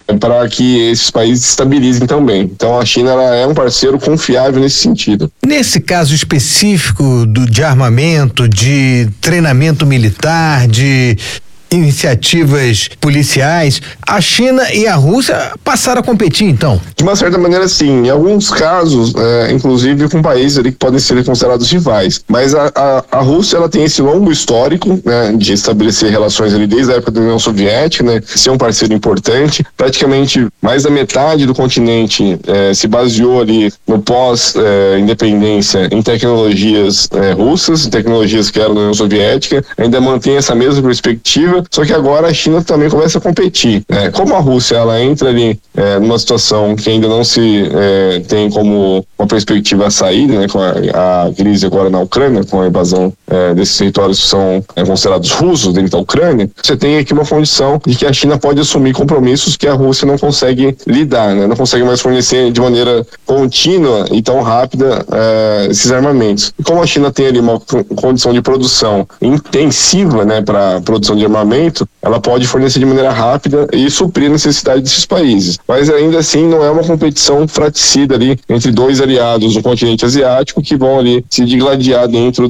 para que esses países se estabilizem também. Então a China ela é um parceiro confiável nesse sentido. Nesse caso específico de armamento, de treinamento militar, de iniciativas policiais, a China e a Rússia passaram a competir, então? De uma certa maneira, sim. Em alguns casos, inclusive com países ali que podem ser considerados rivais. Mas a Rússia, ela tem esse longo histórico, né, de estabelecer relações ali desde a época da União Soviética, né, ser um parceiro importante. Praticamente mais da metade do continente se baseou ali no pós-independência em tecnologias russas, tecnologias que eram da União Soviética. Ainda mantém essa mesma perspectiva. Só que agora a China também começa a competir. Como a Rússia ela entra ali numa situação que ainda não se tem como uma perspectiva a saída, né, com a crise agora na Ucrânia, com a invasão desses territórios que são considerados russos dentro da Ucrânia, você tem aqui uma condição de que a China pode assumir compromissos que a Rússia não consegue lidar, né, não consegue mais fornecer de maneira contínua e tão rápida esses armamentos. E como a China tem ali uma condição de produção intensiva, né, para produção de armamento, ela pode fornecer de maneira rápida e suprir a necessidade desses países. Mas ainda assim não é uma competição fratricida ali entre dois aliados do continente asiático que vão ali se digladiar dentro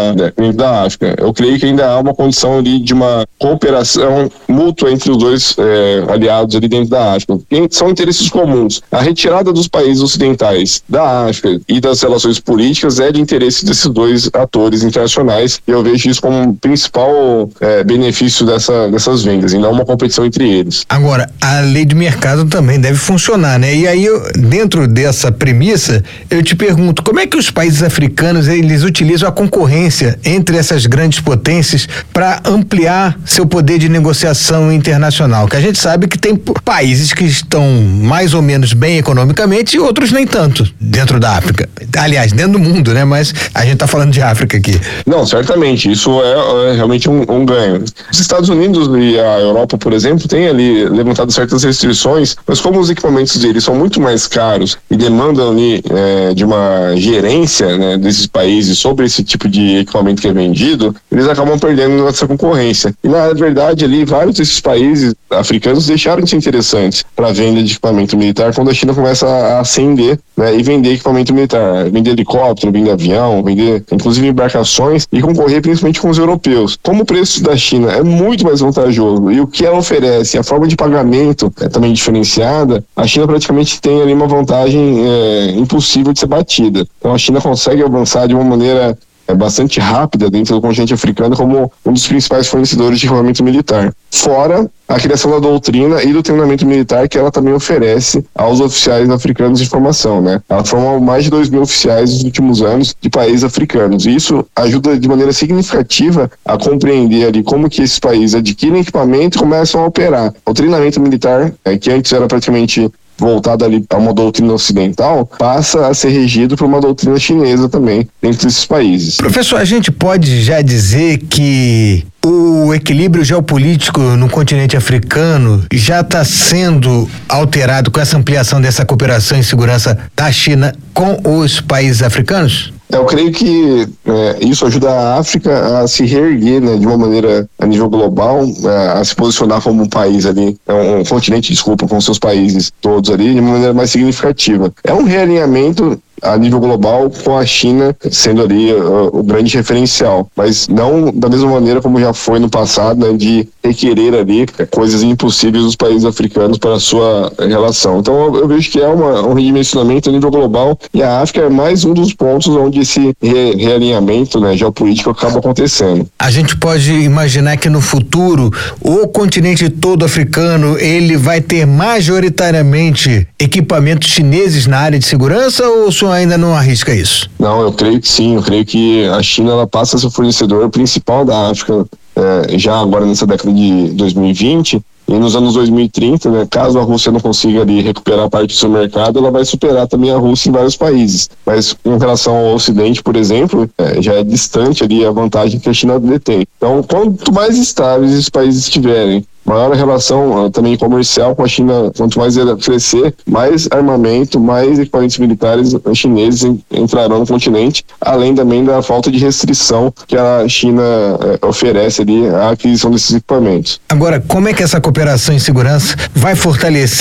da África. Eu creio que ainda há uma condição ali de uma cooperação mútua entre os dois aliados ali dentro da África. São interesses comuns. A retirada dos países ocidentais da África e das relações políticas é de interesse desses dois atores internacionais e eu vejo isso como um principal benefício dessas vendas, e não uma competição entre eles. Agora, a lei de mercado também deve funcionar, né? E aí, dentro dessa premissa, eu te pergunto, como é que os países africanos, eles utilizam a concorrência entre essas grandes potências para ampliar seu poder de negociação internacional? Que a gente sabe que tem países que estão mais ou menos bem economicamente e outros nem tanto, dentro da África. Aliás, dentro do mundo, né? Mas a gente tá falando de África aqui. Não, certamente, isso é realmente um ganho. Os Estados Unidos e a Europa, por exemplo, têm ali levantado certas restrições, mas como os equipamentos deles são muito mais caros e demandam ali de uma gerência, né, desses países sobre esse tipo de equipamento que é vendido, eles acabam perdendo nessa concorrência. E na verdade ali vários desses países africanos deixaram de ser interessantes para a venda de equipamento militar quando a China começa a ascender, né, e vender equipamento militar, vender helicóptero, vender avião, vender inclusive embarcações e concorrer principalmente com os europeus. Como o preço da China é muito mais vantajoso e o que ela oferece, a forma de pagamento é também diferenciada, a China praticamente tem ali uma vantagem impossível de ser batida. Então a China consegue avançar de uma maneira bastante rápida dentro do continente africano como um dos principais fornecedores de equipamento militar. Fora a criação da doutrina e do treinamento militar que ela também oferece aos oficiais africanos de formação, né? Ela formou mais de 2.000 oficiais nos últimos anos de países africanos. E isso ajuda de maneira significativa a compreender ali como que esses países adquirem equipamento e começam a operar. O treinamento militar, que antes era praticamente voltado ali a uma doutrina ocidental, passa a ser regido por uma doutrina chinesa também dentro desses países. Professor, a gente pode já dizer que o equilíbrio geopolítico no continente africano já está sendo alterado com essa ampliação dessa cooperação em segurança da China com os países africanos? Eu creio que isso ajuda a África a se reerguer, né, de uma maneira a nível global, a se posicionar como um país ali, um continente, com seus países todos ali, de uma maneira mais significativa. É um realinhamento a nível global, com a China sendo ali o grande referencial, mas não da mesma maneira como já foi no passado, né, de requerer ali coisas impossíveis dos países africanos para a sua relação. Então eu vejo que é um redimensionamento a nível global e a África é mais um dos pontos onde esse realinhamento, né, geopolítico acaba acontecendo. A gente pode imaginar que no futuro o continente todo africano ele vai ter majoritariamente equipamentos chineses na área de segurança, ou o senhor ainda não arrisca isso? Não, eu creio que sim. Eu creio que a China ela passa a ser o fornecedor principal da África já agora nessa década de 2020 e nos anos 2030, né, caso a Rússia não consiga ali recuperar parte do seu mercado, ela vai superar também a Rússia em vários países. Mas em relação ao Ocidente, por exemplo, já é distante ali a vantagem que a China detém. Então, quanto mais estáveis esses países estiverem, maior a relação também comercial com a China, quanto mais ela crescer, mais armamento, mais equipamentos militares chineses entrarão no continente, além também da falta de restrição que a China oferece ali à aquisição desses equipamentos. Agora, como é que essa cooperação em segurança vai fortalecer